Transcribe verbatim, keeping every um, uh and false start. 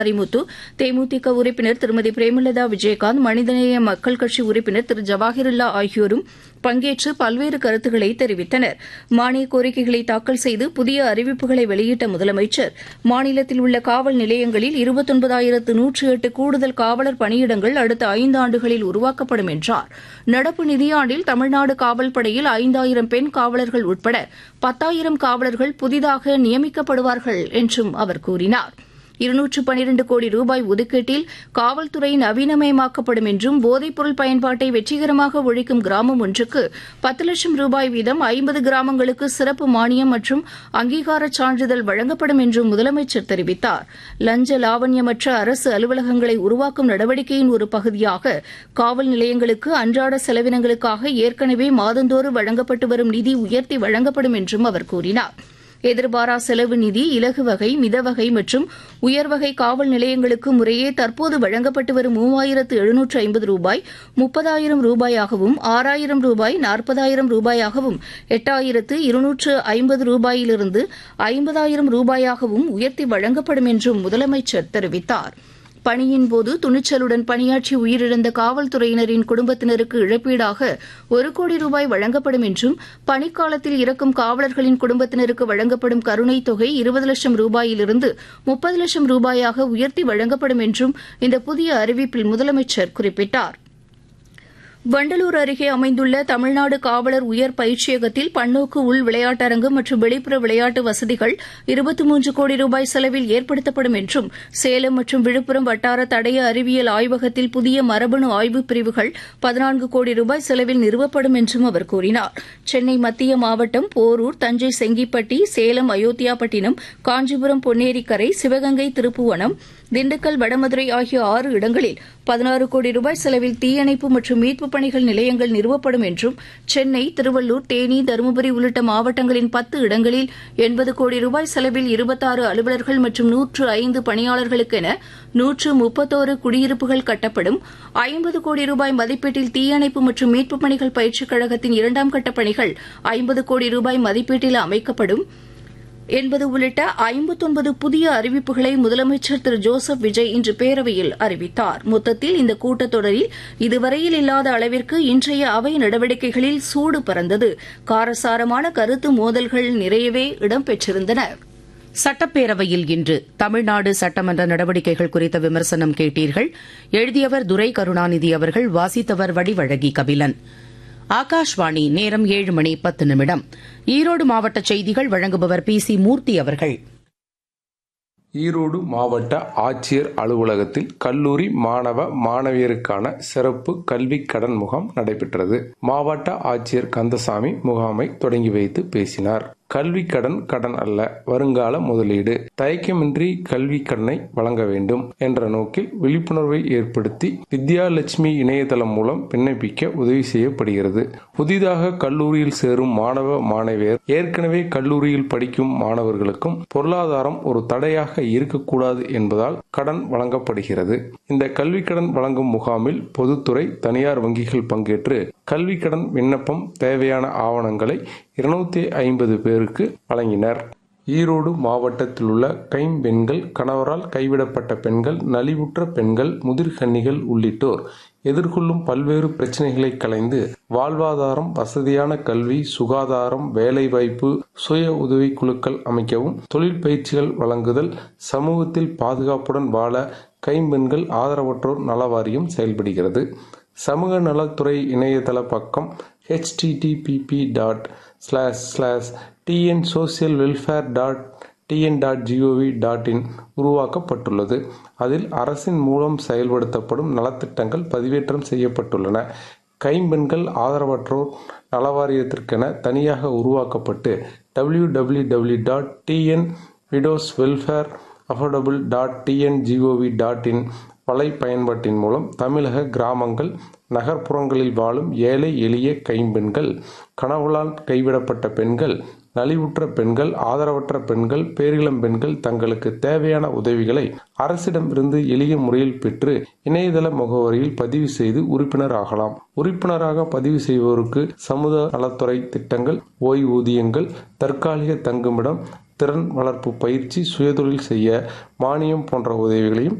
முத்து, தேமுதிக உறுப்பினர் திருமதி பிரேமலதா விஜயகாந்த், மனிதநேய மக்கள் கட்சி உறுப்பினர் திரு ஜவாஹிருல்லா ஆகியோரும் பங்கேற்று பல்வேறு கருத்துக்களை தெரிவித்தனர். மானிய கோரிக்கைகளை தாக்கல் செய்து புதிய அறிவிப்புகளை வெளியிட்ட முதலமைச்சர், மாநிலத்தில் உள்ள காவல் நிலையங்களில் இருபத்தொன்பதாயிரத்து நூற்று எட்டு கூடுதல் காவலர் பணியிடங்கள் அடுத்த ஐந்தாண்டுகளில் உருவாக்கப்படும் என்றார். நடப்பு நிதியாண்டில் தமிழ்நாடு காவல் படையில் ஐந்தாயிரம் பெண் காவலர்கள் உட்பட பத்தாயிரம் காவலர்கள் புதிதாக நியமிக்கப்படுவார்கள் என்றும் அவர் கூறினார். இருநூற்று பனிரண்டு கோடி ரூபாய் ஒதுக்கீட்டில் காவல்துறை நவீனமயமாக்கப்படும் என்றும், போதைப்பொருள் பயன்பாட்டை வெற்றிகரமாக ஒழிக்கும் கிராமம் ஒன்றுக்கு பத்து லட்சம் ரூபாய் வீதம் ஐம்பது கிராமங்களுக்கு சிறப்பு மானியம் மற்றும் அங்கீகார சான்றிதழ் வழங்கப்படும் என்றும் முதலமைச்சர் தெரிவித்தார். லஞ்ச லாவண்யமற்ற அரசு அலுவலகங்களை உருவாக்கும் நடவடிக்கையின் ஒரு பகுதியாக காவல் நிலையங்களுக்கு அன்றாட செலவினங்களுக்காக ஏற்கனவே மாதந்தோறும் வழங்கப்பட்டு வரும் நிதி உயர்த்தி வழங்கப்படும் என்றும் அவர் கூறினார். எதிர்பாரா செலவு நிதி இலகு வகை, மிதவகை மற்றும் உயர்வகை காவல் நிலையங்களுக்கு முறையே தற்போது வழங்கப்பட்டு வரும் மூவாயிரத்து எழுநூற்று ஐம்பது ரூபாய், முப்பதாயிரம் ரூபாயாகவும், ஆறாயிரம் ரூபாய், நாற்பதாயிரம் ரூபாயாகவும், எட்டாயிரத்து இருநூற்று ஐம்பது ரூபாயிலிருந்து ஐம்பதாயிரம் ரூபாயாகவும் உயர்த்தி வழங்கப்படும் என்றும் முதலமைச்சர் தெரிவித்தார். பணியின்போது துணிச்சலுடன் பணியாற்றி உயிரிழந்த காவல்துறையினரின் குடும்பத்தினருக்கு இழப்பீடாக ஒரு கோடி ரூபாய் வழங்கப்படும் என்றும், பணிக்காலத்தில் இறக்கும் காவலர்களின் குடும்பத்தினருக்கு வழங்கப்படும் கருணைத் தொகை இருபது லட்சம் ரூபாயிலிருந்து முப்பது லட்சம் ரூபாயாக உயர்த்தி வழங்கப்படும் என்றும் இந்த புதிய அறிவிப்பில் முதலமைச்சர் குறிப்பிட்டார். வண்டலூர் அருகே அமைந்துள்ள தமிழ்நாடு காவலர் உயர் பயிற்சியகத்தில் பன்னோக்கு உள் விளையாட்டரங்கு மற்றும் வெளிப்புற விளையாட்டு வசதிகள் இருபத்தி மூன்று கோடி ரூபாய் செலவில் ஏற்படுத்தப்படும் என்றும், சேலம் மற்றும் விழுப்புரம் வட்டார தடய அறிவியல் ஆய்வகத்தில் புதிய மரபணு ஆய்வுப் பிரிவுகள் பதினான்கு கோடி ரூபாய் செலவில் நிறுவப்படும் என்றும் அவர் கூறினார். சென்னை மத்திய மாவட்டம் போரூர், தஞ்சை செங்கிப்பட்டி, சேலம் அயோத்தியாபட்டினம், காஞ்சிபுரம் பொன்னேரிக்கரை, சிவகங்கை திருப்புவனம், திண்டுக்கல் வடமதுரை ஆகிய ஆறு இடங்களில் பதினாறு கோடி ரூபாய் செலவில் தீயணைப்பு மற்றும் மீட்புப் பணிகள் நிலையங்கள் நிறுவப்படும் என்றும், சென்னை, திருவள்ளூர், தேனி, தருமபுரி உள்ளிட்ட மாவட்டங்களின் பத்து இடங்களில் எண்பது கோடி ரூபாய் செலவில் இருபத்தாறு அலுவலர்கள் மற்றும் நூற்று ஐந்து பணியாளர்களுக்கென நூற்று முப்பத்தோரு குடியிருப்புகள் கட்டப்படும், ஐம்பது கோடி ரூபாய் மதிப்பீட்டில் தீயணைப்பு மற்றும் மீட்புப் பணிகள் பயிற்சிக் கழகத்தின் இரண்டாம் கட்ட பணிகள் ஐம்பது கோடி ரூபாய் மதிப்பீட்டில் அமைக்கப்படும் என்பது உள்ளிட்ட ஐம்பத்தொன்பது புதிய அறிவிப்புகளை முதலமைச்சர் திரு ஜோசப் விஜய் இன்று பேரவையில் அறிவித்தார். மொத்தத்தில் இந்த கூட்டத்தொடரில் இதுவரையில் இல்லாத அளவிற்கு இன்றைய அவை நடவடிக்கைகளில் சூடு பறந்தது. காரசாரமான கருத்து மோதல்கள் நிறையவே இடம்பெற்றிருந்தன. சட்டப்பேரவையில் இன்று தமிழ்நாடு சட்டமன்ற நடவடிக்கைகள் குறித்த விமர்சனம் கேட்டீர்கள். எழுதியவர் துரை கருணாநிதி அவர்கள், வாசித்தவர் வடிவழகி கபிலன். ஆகாஷ்வாணி, நேரம் ஏழு மணி பத்து நிமிடம். ஈரோடு மாவட்ட செய்திகள் வழங்குபவர் பி சி மூர்த்தி அவர்கள். ஈரோடு மாவட்ட ஆட்சியர் அலுவலகத்தில் கல்லூரி மாணவ மாணவியருக்கான சிறப்பு கல்வி கடன் முகாம் நடைபெற்றது. மாவட்ட ஆட்சியர் கந்தசாமி முகாமை தொடங்கி வைத்து பேசினார். கல்வி கடன் கடன் அல்ல, வருங்கால முதலீடு. தயக்கமின்றி கல்வி கடனை வழங்க வேண்டும் என்ற நோக்கில் விழிப்புணர்வை ஏற்படுத்தி வித்யாலட்சுமி இணையதளம் மூலம் விண்ணப்பிக்க உதவி செய்யப்படுகிறது. புதிதாக கல்லூரியில் சேரும் மாணவ மாணவியர் ஏற்கனவே கல்லூரியில் படிக்கும் மாணவர்களுக்கும் பொருளாதாரம் ஒரு தடையாக இருக்கக்கூடாது என்பதால் கடன் வழங்கப்படுகிறது. இந்த கல்வி கடன் வழங்கும் முகாமில் பொதுத்துறை, தனியார் வங்கிகள் பங்கேற்று கல்வி கடன் விண்ணப்பம், தேவையான ஆவணங்களை இருநூத்தி ஐம்பது பேருக்கு வழங்கினர். ஈரோடு மாவட்டத்தில் உள்ள கைம்பெண்கள், கணவரால் கைவிடப்பட்ட பெண்கள், நலிவுற்ற பெண்கள், முதிர்கன்னிகள் உள்ளிட்டோர் எதிர்கொள்ளும் பல்வேறு பிரச்சனைகளை களைந்து வாழ்வாதாரம், வசதியான கல்வி, சுகாதாரம், வேலைவாய்ப்பு, சுய உதவி குழுக்கள் அமைக்கவும், தொழில் பயிற்சிகள் வழங்குதல், சமூகத்தில் பாதுகாப்புடன் வாழ கைம்பெண்கள் ஆதரவற்றோர் நல வாரியம் செயல்படுகிறது. சமூக நலத்துறை இணையதள பக்கம் H D D B B dot slash slash TN social welfare dot TN dot gov dot in உருவாக்கப்பட்டுள்ளது. அதில் அரசின் மூலம் செயல்படுத்தப்படும் நலத்திட்டங்கள் பதிவேற்றம் செய்யப்பட்டுள்ளன. கைம்பெண்கள் ஆதரவற்றோர் நலவாரியத்திற்கென தனியாக உருவாக்கப்பட்டு W W W dot TN widows welfare affordable dot TN gov dot in வலை பயன்பாட்டின் மூலம் தமிழக கிராமங்கள், நகர்ப்புறங்களில் வாழும் ஏழை எளிய கைம்பெண்கள், கணவனால் கைவிடப்பட்ட பெண்கள், நலிவுற்ற பெண்கள், ஆதரவற்ற பெண்கள், பேரிளம் பெண்கள் தங்களுக்கு தேவையான உதவிகளை அரசிடமிருந்து எளிய முறையில் பெற்று இணையதள முகவரியில் பதிவு செய்து உறுப்பினர் ஆகலாம். உறுப்பினராக பதிவு செய்வோருக்கு சமூக நலத்துறை திட்டங்கள், ஓய்வூதியங்கள், தற்காலிக தங்குமிடம், திறன் வளர்ப்பு பயிற்சி, சுயதொழில் செய்ய மானியம் போன்ற உதவிகளையும்